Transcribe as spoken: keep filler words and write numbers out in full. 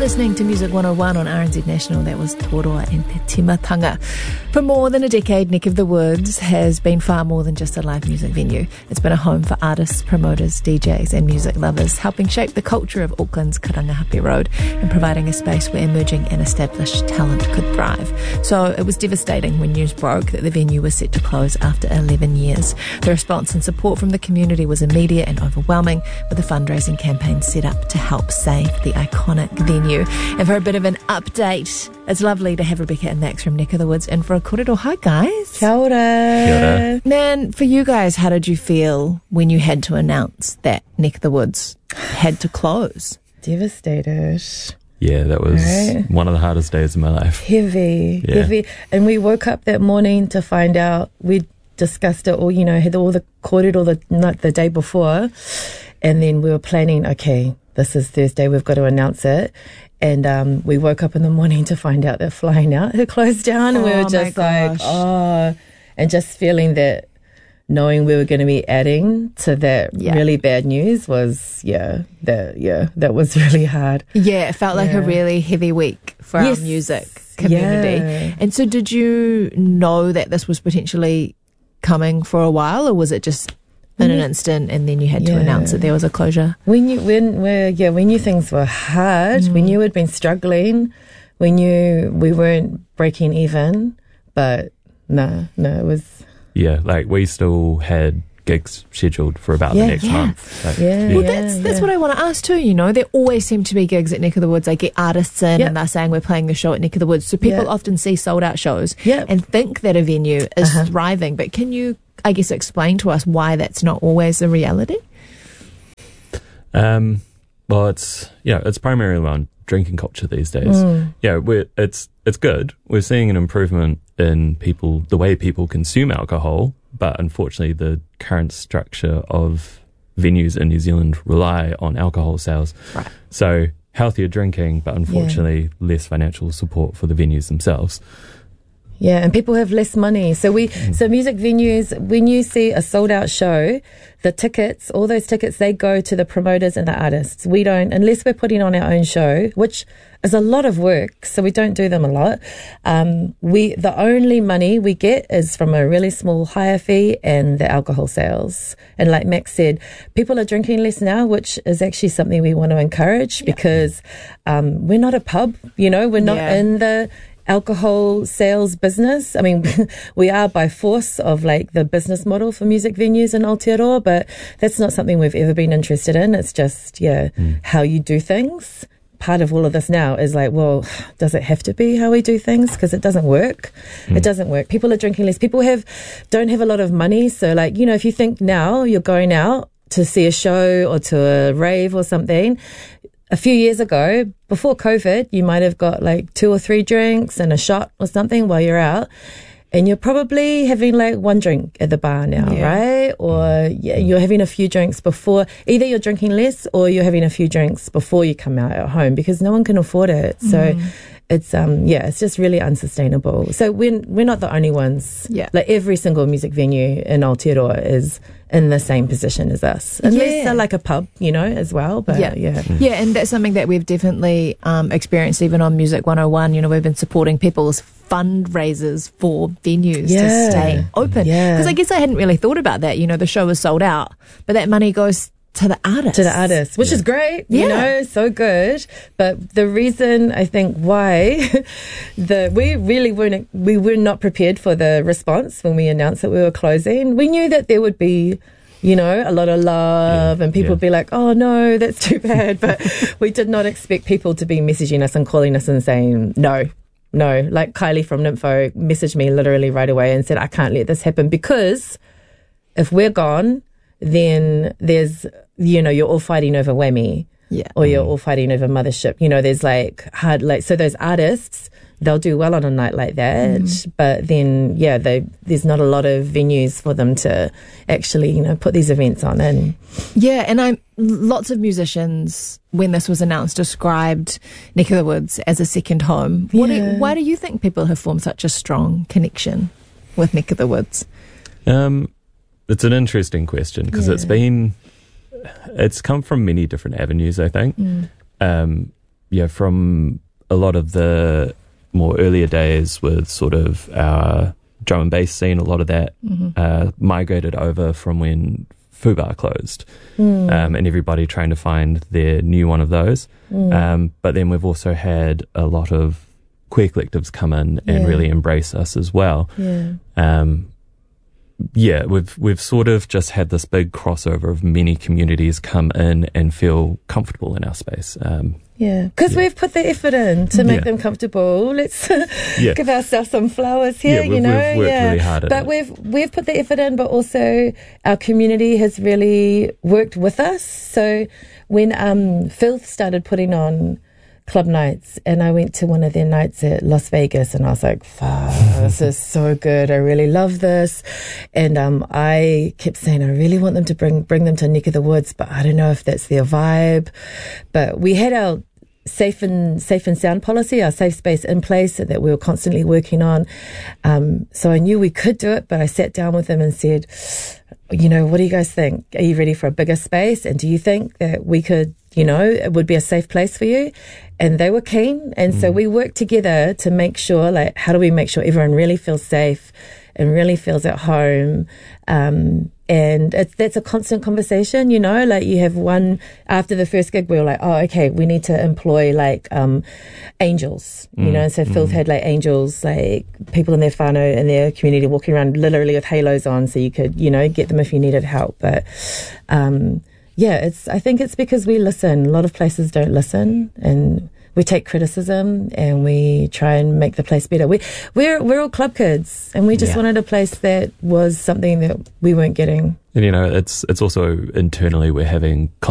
listening to Music one oh one on R N Z National. That was Toroa and Te Timatanga. For more than a decade, Neck of the Woods has been far more than just a live music venue. It's been a home for artists, promoters, D Js and music lovers, helping shape the culture of Auckland's Karangahape Road and providing a space where emerging and established talent could thrive. So it was devastating when news broke that the venue was set to close after eleven years. The response and support from the community was immediate and overwhelming, with a fundraising campaign set up to help save the iconic venue. And for a bit of an update, it's lovely to have Rebecca and Max from Neck of the Woods in for a kōrero. Hi guys. Kia ora. Kia ora. Man, for you guys, how did you feel when you had to announce that Neck of the Woods had to close? Devastated. Yeah, that was Right. one of the hardest days of my life. Heavy, Yeah. heavy. And we woke up that morning to find out. We discussed it all, you know, had all the kōrero the night the day before, and then we were planning, okay, this is Thursday, we've got to announce it. And um, we woke up in the morning to find out that Flying Out had closed down, and we Oh were my just like, gosh. oh, and just feeling that, knowing we were going to be adding to that Yeah. really bad news was, yeah, that, yeah, that was really hard. Yeah, it felt like a Yeah. really heavy week for Yes. our music community. Yeah. And so did you know that this was potentially coming for a while, or was it just in an instant and then you had to Yeah. announce that there was a closure? We knew when we yeah we knew things were hard. Mm. We knew we'd been struggling. We knew we weren't breaking even, but no, no, it was Yeah, like we still had gigs scheduled for about Yeah. the next Yeah. month. Like, Yeah. Well, Yeah, that's that's yeah. what I want to ask too. You know, there always seem to be gigs at Neck of the Woods. They get artists in Yep. and they're saying we're playing the show at Neck of the Woods. So people Yep. often see sold out shows Yep. and think that a venue is Uh-huh. thriving. But can you, I guess, explain to us why that's not always the reality? Um, well, it's yeah, it's primarily around drinking culture these days. Mm. Yeah, we're, it's it's good. We're seeing an improvement in people, the way people consume alcohol, but unfortunately, the current structure of venues in New Zealand rely on alcohol sales. Right. So healthier drinking, but unfortunately, less financial support for the venues themselves. Yeah, and people have less money. So we, Mm. so music venues, when you see a sold out show, the tickets, all those tickets, they go to the promoters and the artists. We don't, unless we're putting on our own show, which is a lot of work, so we don't do them a lot. Um, we, the only money we get is from a really small hire fee and the alcohol sales. And like Max said, people are drinking less now, which is actually something we want to encourage because, um, we're not a pub, you know, we're not Yeah. in the alcohol sales business. I mean, we are by force of like the business model for music venues in Aotearoa, but that's not something we've ever been interested in. It's just, yeah, Mm. how you do things. Part of all of this now is like, well, does it have to be how we do things? Because it doesn't work. Mm. It doesn't work. People are drinking less. People have, don't have a lot of money. So like, you know, if you think now you're going out to see a show or to a rave or something, a few years ago, before COVID, you might have got like two or three drinks and a shot or something while you're out. And you're probably having like one drink at the bar now, Yeah. right? Or yeah, you're having a few drinks before, either you're drinking less or you're having a few drinks before you come out at home because no one can afford it. So it's, um, yeah, it's just really unsustainable. So we're, we're not the only ones. Yeah. Like every single music venue in Aotearoa is in the same position as us. Unless Yeah. they're like a pub, you know, as well. But Yeah. yeah. Yeah, and that's something that we've definitely um, experienced even on Music one oh one. You know, we've been supporting people's fundraisers for venues to Yeah. stay open. Yeah. Because I guess I hadn't really thought about that. You know, the show was sold out, but that money goes to the artists. To the artists, which is great, you Yeah. know, so good. But the reason I think why the we really weren't we were not prepared for the response when we announced that we were closing. We knew that there would be, you know, a lot of love Yeah, and people yeah. would be like, oh no, that's too bad. But we did not expect people to be messaging us and calling us and saying no. No, like Kylie from Nympho messaged me literally right away and said, I can't let this happen because if we're gone, then there's, you know, you're all fighting over whammy Yeah. or you're all fighting over mothership. You know, there's like hard, like, so those artists, they'll do well on a night like that. Mm. But then, yeah, they, there's not a lot of venues for them to actually, you know, put these events on. And Yeah, and I lots of musicians, when this was announced, described Neck of the Woods as a second home. What do, Yeah. why do you think people have formed such a strong connection with Neck of the Woods? Um, it's an interesting question because it's Yeah. been, it's come from many different avenues, I think. Mm. Um, yeah, from a lot of the more earlier days with sort of our drum and bass scene, a lot of that mm-hmm. uh, migrated over from when Fubar closed, mm. um, and everybody trying to find their new one of those. Mm. Um, but then we've also had a lot of queer collectives come in and yeah. really embrace us as well. Yeah. Um, yeah, we've we've sort of just had this big crossover of many communities come in and feel comfortable in our space. Um, yeah, because yeah. we've put the effort in to make yeah. them comfortable. Let's yeah. give ourselves some flowers here, yeah, you know. We've worked yeah, really hard at but it. we've we've put the effort in, but also our community has really worked with us. So when um, Filth started putting on club nights, and I went to one of their nights at Las Vegas, and I was like, fuck, this is so good, I really love this. And um, I kept saying I really want them to bring bring them to Neck of the Woods, but I don't know if that's their vibe. But we had our safe and safe and sound policy, our safe space in place that we were constantly working on. Um, so I knew we could do it, but I sat down with them and said, you know, what do you guys think? Are you ready for a bigger space? And do you think that we could, you know, it would be a safe place for you? And they were keen. And mm. so we worked together to make sure, like, how do we make sure everyone really feels safe and really feels at home? Um, and it's, that's a constant conversation, you know, like you have one, after the first gig, we were like, oh, okay, we need to employ like, um, angels, you mm. know, so Filth mm. had like angels, like people in their whānau, in their community walking around literally with halos on so you could, you know, get them if you needed help. But, um, yeah, it's, I think it's because we listen. A lot of places don't listen, and we take criticism and we try and make the place better. We, we're, we're all club kids, and we just yeah. wanted a place that was something that we weren't getting. And, you know, it's, it's also internally we're having